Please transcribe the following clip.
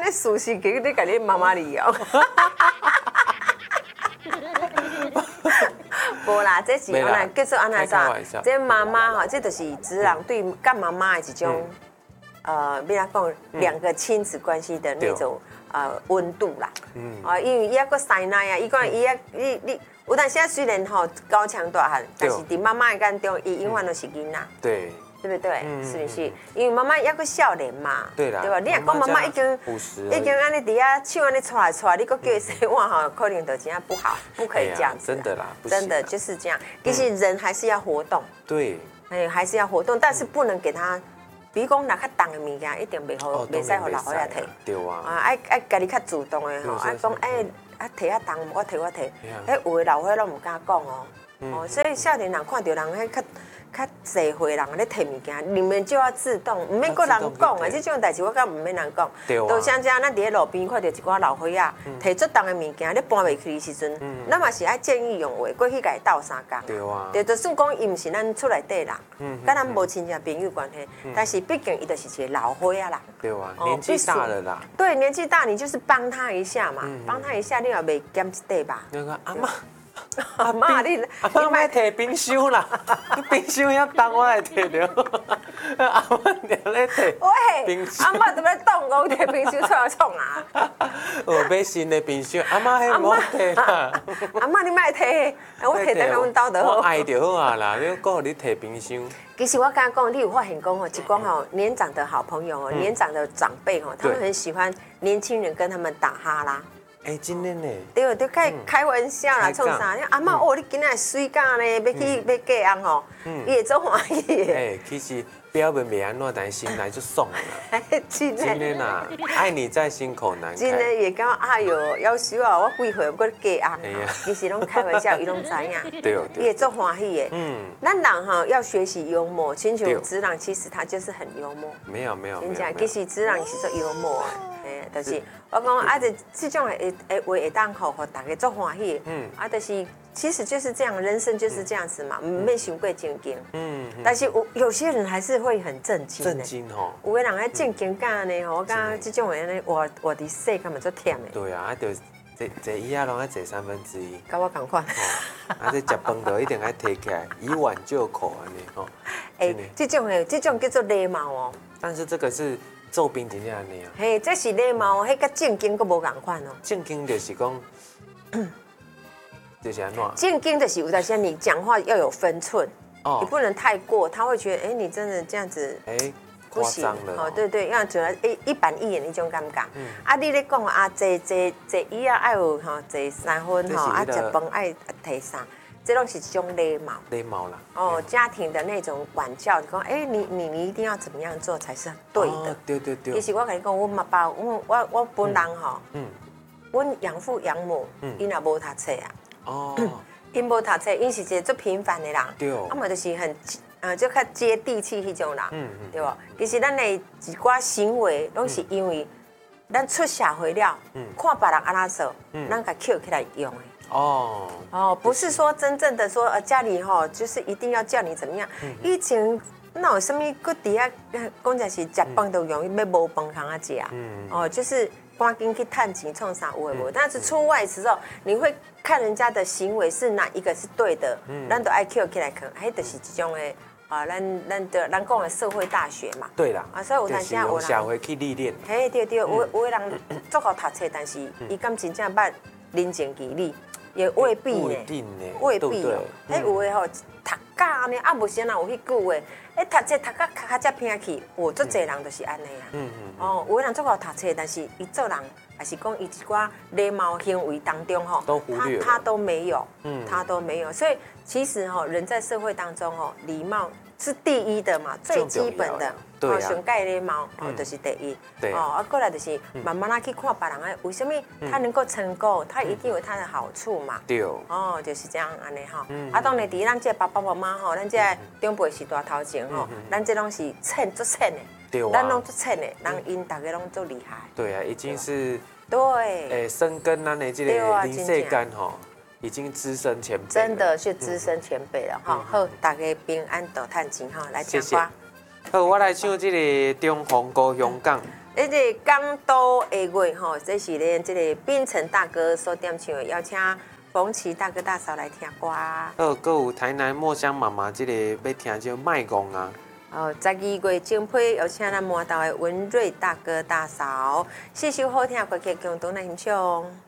你熟悉给你给你妈妈理哦。无啦，这是安那叫做安那啥？这妈妈哈，这就是子郎对干妈妈的一种要来讲两个亲子关系的那种温度啦。因为伊还个塞奶啊，伊讲伊你有当时虽然吼高强大汉，但是伫妈妈的眼中，伊永远都是囡仔。 对。 对不对？是不是？因为妈妈还个少年嘛， 对啦， 对吧？你若讲妈妈已经安尼底下手安尼搓来搓，你搁叫伊洗碗哈，可能就真正不好，不可以这样子。 真的啦， 真的就是这样。其实人还是要活动， 对， 还是要活动，但是不能给他，比如讲若较重的物件，一定袂使互老伙仔摕。 对啊。 爱家己较主动的吼，爱讲摕较重，我摕。有的老伙仔拢唔敢讲哦，所以少年人看到人较社会人咧摕物件，你们就要自动，唔免个人讲啊！这种代志我感觉唔免人讲。就像这样，咱伫咧路边看到一寡老伙仔摕足重的物件，你搬袂去的时阵，咱嘛是爱见义勇为，过去甲伊斗相共。 对啊。 就算讲伊唔是咱厝内底人，甲咱无亲戚朋友关系，但是毕竟伊就是一个老伙仔啦。 对啊，年纪大了啦。 对，年纪大，你就是帮他一下嘛，帮他一下，你也袂减一块吧。 那个阿妈。 阿妈，你莫摕冰箱啦，冰箱遐重我来摕着。阿妈常咧摕。 喂，阿妈怎么动我摕冰箱出来创啊？ 买新的冰箱，阿妈迄无摕啦。 阿妈你莫摕，我摕在阮兜就好。 我爱就好啊啦，你讲互你摕冰箱。 其实我刚讲，你有发现讲哦，一讲哦，年长的好朋友哦，年长的长辈哦，他们很喜欢年轻人跟他们打哈拉。 真的呢。 对，就开玩笑啦，创啥？阿妈哦，你今仔水饺呢，要嫁人吼，伊会做欢喜的。 其实表面袂安怎，但是心内就爽啦。真的啦，爱你在心口难开。 真的也讲哎哟，夭寿啊，我几岁我嫁人啊，其实拢开玩笑，伊拢知影。 对。 伊会做欢喜的。咱人哈要学习幽默，亲像子郎其实他就是很幽默。 没有。 真正其实子郎是做幽默的，就是我讲这种的话会当互大家做欢喜。就是其实就是这样，人生就是这样子嘛，唔免伤过正经。但是有些人还是会很震惊。 震惊吼。 有的人爱正经干呢，我感觉这种人呢，我的世根本就忝的。 对啊，就坐椅仔拢爱坐1/3。 跟我同款。 这食饭就一定爱提起来，以碗就口安尼吼。 这种叫做礼貌哦。 但是这个是做兵真正安尼啊。 嘿，这是礼貌，迄甲正经佫无共款哦。 正经就是讲，就是安怎？ 正经就是有些你讲话要有分寸，你不能太过，他会觉得你真的这样子。不行哦，对，要觉得一板一眼那种感觉。你咧讲坐椅啊，爱有坐3分食饭爱提啥，这拢是一种礼貌。 礼貌啦。 家庭的那种管教，你讲你一定要怎么样做才是对的。 对。 其实我跟你讲，我妈爸，我本人吼，阮养父养母，因也无读册啊。因无读册，因是一个最平凡的人。 对。 嘛就是就较接地气迄种人，对不？其实咱的一寡行为，拢是因为咱出社会了，看别人安怎做，咱甲捡起来用的。不是说真正的说家里就是一定要叫你怎么样。以前哪有什么搁底下讲就是食饭都容易要无饭通啊食。就是赶紧去趁钱创啥有诶无？但是出外的时候，你会看人家的行为是哪一个是对的，咱都爱捡起来看，迄就是一种诶。咱讲的社会大学嘛。 对啦。 所以有当时有人社会去历练。 嘿，对，有的人足好读册，但是伊敢真正捌人情义理，也未必呢。未必哦。有的读假呢，无啥人有迄句话，读册读甲较才偏去，足侪人就是安尼啊。有的人足好读册，但是伊做人还是讲伊一寡礼貌行为当中都忽略了， 他都没有，他都没有。所以其实人在社会当中礼貌是第一的嘛，最基本的。上盖礼貌就是第一。 对。 过来就是慢慢去看别人的，为什么他能够成功，他一定有他的好处嘛。 对。 就是这样安尼当然伫咱这爸爸妈妈咱这长辈时代头前咱这拢是蹭足蹭的。咱拢足蹭的，人因大家拢足厉害。 对啊，已经是对， 深耕咱的这个人世间已经资深前辈。 真的是资深前辈了好，大家平安多趁钱来讲话。 好，我来唱这个《中华故乡港》。 这个港都的月吼，这是咧这个槟城大哥所点唱的，邀请冯琦大哥大嫂来听歌。 还有台南墨香妈妈这个要听这卖讲啊。 12月正配邀请咱麻豆的文瑞大哥大嫂，4首好听的歌曲共同来欣赏。